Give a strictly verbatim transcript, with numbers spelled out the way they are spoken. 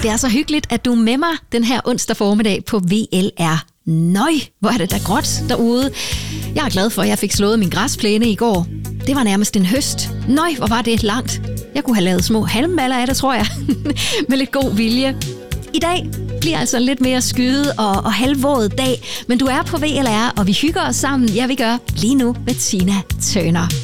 Det er så hyggeligt, at du er med mig den her onsdag formiddag på V L R. Nøj, hvor er det da gråt derude. Jeg er glad for, at jeg fik slået min græsplæne i går. Det var nærmest en høst. Nøj, hvor var det langt. Jeg kunne have lavet små halmballer af det, tror jeg. Med lidt god vilje. I dag bliver altså en lidt mere skyde og, og halvvåget dag. Men du er på V L R, og vi hygger os sammen. Ja, vi gør lige nu med Tina Turner.